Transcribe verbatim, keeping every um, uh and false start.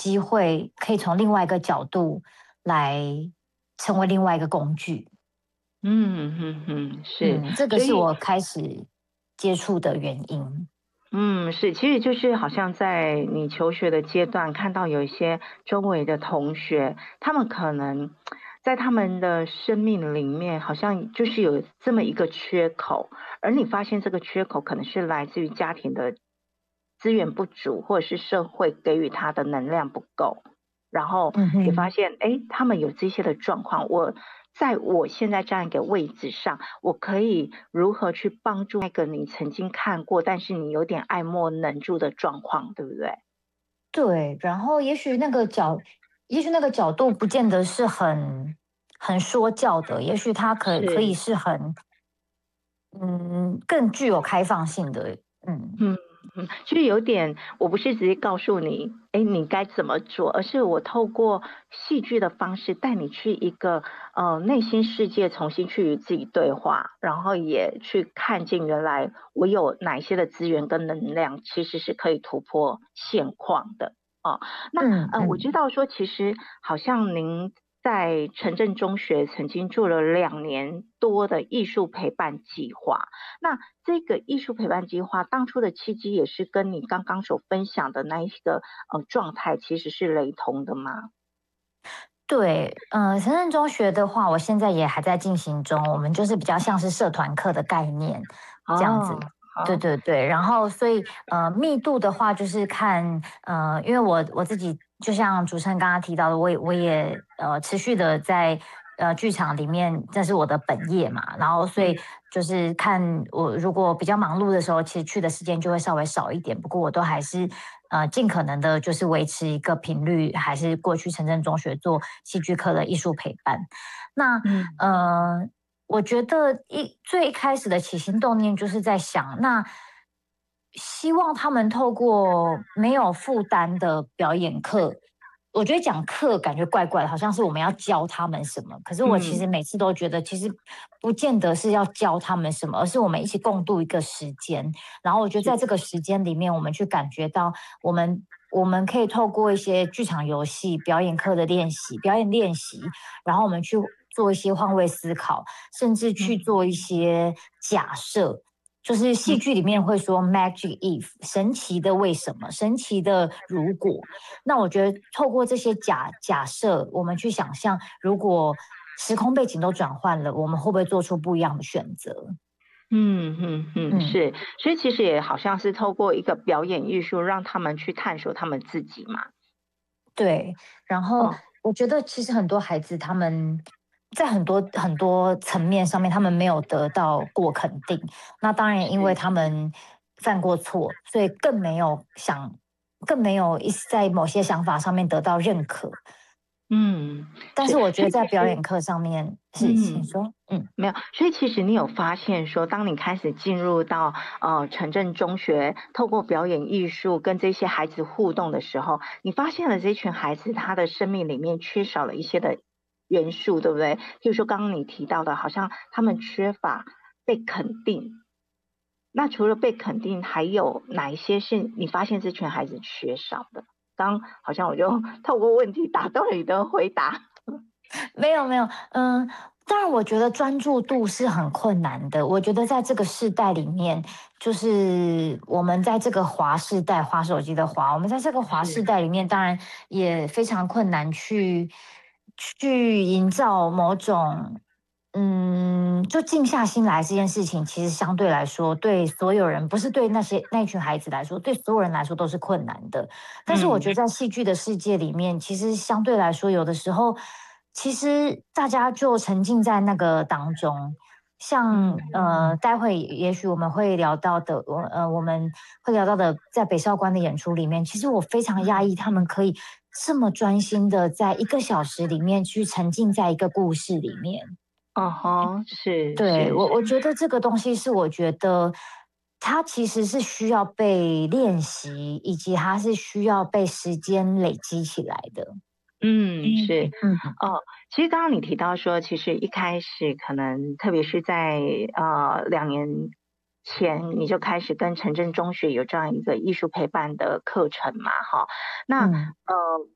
机会可以从另外一个角度来成为另外一个工具。 嗯嗯嗯，是， 嗯，这个所以是我开始接触的原因。 嗯，是，其实就是好像在你求学的阶段，看到有一些周围的同学，他们可能在他们的生命里面，好像就是有这么一个缺口，而你发现这个缺口可能是来自于家庭的资源不足，或者是社会给予他的能量不够，然后也发嗯哼。 现，哎，他们有这些的状况，我在我现在这样一个位置上，我可以如何去帮助那个你曾经看过，但是你有点爱莫能助的状况，对不对？ 对，然后也许那个角，也许那个角度不见得是很很说教的，也许它可可以是， 是很嗯更具有开放性的。嗯。 嗯嗯，就是有点，我不是直接告诉你，哎，你该怎么做，而是我透过戏剧的方式带你去一个呃内心世界，重新去与自己对话，然后也去看见原来我有哪一些的资源跟能量，其实是可以突破现况的。哦，那呃，我知嗯嗯。 道说，其实好像您在城镇中学曾经做了两年多的艺术陪伴计划。那这个艺术陪伴计划当初的契机也是跟你刚刚所分享的那一个呃状态其实是雷同的吗？ 对，嗯，城镇中学的话，我现在也还在进行中。我们就是比较像是社团课的概念这样子。 哦， 对好， 对对，然后所以呃，密度的话就是看呃，因为我我自己就像主持人刚刚提到的，我也我也呃持续的在呃剧场里面，这是我的本业嘛。然后所以嗯就是看我如果比较忙碌的时候，其实去的时间就会稍微少一点。不过我都还是呃尽可能的，就是维持一个频率，还是过去城镇中学做戏剧课的艺术陪伴。那嗯呃，我觉得一最一开始的起心动念就是在想，那希望他们透过没有负担的表演课，我觉得讲课感觉怪怪的，好像是我们要教他们什么。可是我其实嗯， 每次都觉得，其实不见得是要教他们什么，而是我们一起共度一个时间。然后我觉得在是， 这个时间里面，我们去感觉到我们。我们可以透过一些剧场游戏、表演课的练习、表演练习，然后我们去做一些换位思考，甚至去嗯做一些假设。就是戏嗯剧里面会说 magic if 神奇的为什么，神奇的如果。那我觉得透过这些假假设，我们去想象，如果时空背景都转换了，我们会不会做出不一样的选择？ 嗯嗯嗯， 嗯。 是，所以其实也好像是透过一个表演艺术，让他们去探索他们自己嘛。 对，然后哦， 我觉得其实很多孩子他们在很多很多层面上面，他们没有得到过肯定。那当然，因为是， 他们犯过错，所以更没有想，更没有一在某些想法上面得到认可。 嗯，是， 但是我觉所以得在表其实， 演课上面是，请嗯。 说。嗯。 没有，所以其实你有发现说，当你开始进入到呃城镇中学，透过表演艺术跟这些孩子互动的时候，你发现了这群孩子他的生命里面缺少了一些的元素，对不对？譬如说刚刚你提到的，好像他们缺乏被肯定。那除了被肯定，还有哪一些是你发现这群孩子缺少的？刚好像我就透过问题打断了你的回答。 没有没有，嗯，当然，我觉得专注度是很困难的。我觉得在这个世代里面，就是我们在这个华世代，华手机的华，我们在这个华世是， 代里面，当然也非常困难去去营造某种，嗯，就静下心来这件事情，其实相对来说，对所有人，不是对那些那群孩子来说，对所有人来说都是困难的。但是我觉得嗯在戏剧的世界里面，其实相对来说，有的时候，其实大家就沉浸在那个当中。像嗯呃，待会也许我们会聊到的，我呃，我们会聊到的，在北少关的演出里面，其实我非常压抑，他们可以这么专心的在一个小时里面去沉浸在一个故事里面。 哦吼，是对， 是是， 我我觉得这个东西是我觉得它其实是需要被练习，以及它是需要被时间累积起来的。 嗯，是， 嗯。 哦，其实刚刚你提到说，其实一开始可能特别是在呃两年前，你就开始跟城镇中学有这样一个艺术陪伴的课程嘛，哈，那嗯。 呃